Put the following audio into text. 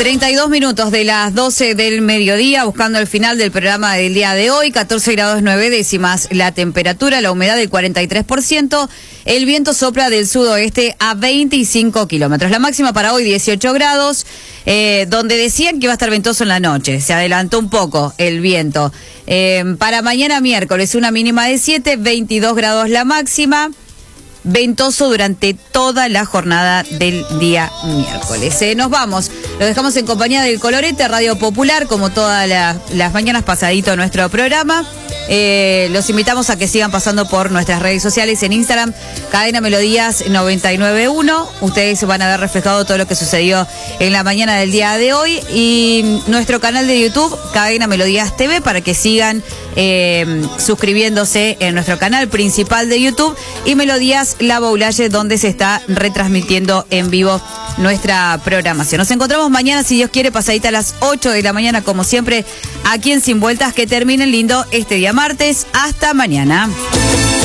32 minutos de las 12 del mediodía, buscando el final del programa del día de hoy, 14 grados 9 décimas la temperatura, la humedad del 43%, el viento sopla del sudoeste a 25 kilómetros. La máxima para hoy 18 grados, donde decían que iba a estar ventoso en la noche, se adelantó un poco el viento. Para mañana miércoles una mínima de 7, 22 grados la máxima. Ventoso durante toda la jornada del día miércoles. Nos vamos, lo dejamos en compañía del Colorete, Radio Popular, como todas las mañanas pasadito nuestro programa. Los invitamos a que sigan pasando por nuestras redes sociales en Instagram, Cadena Melodías 991. Ustedes van a ver reflejado todo lo que sucedió en la mañana del día de hoy. Y nuestro canal de YouTube, Cadena Melodías TV, para que sigan suscribiéndose en nuestro canal principal de YouTube, y Melodías La Boulaye, donde se está retransmitiendo en vivo nuestra programación. Nos encontramos mañana, si Dios quiere, pasadita a las 8 de la mañana, como siempre, aquí en Sin Vueltas. Que terminen lindo este día martes. Hasta mañana.